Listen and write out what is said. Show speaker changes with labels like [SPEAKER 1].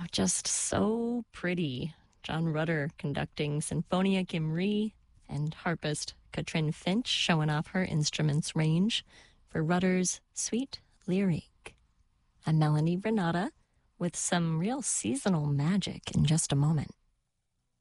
[SPEAKER 1] just so pretty. John Rutter conducting Sinfonia Gimri, and harpist Katrin Finch showing off her instrument's range for Rutter's Sweet Lyric. I'm Melanie Renata with some real seasonal magic in just a moment.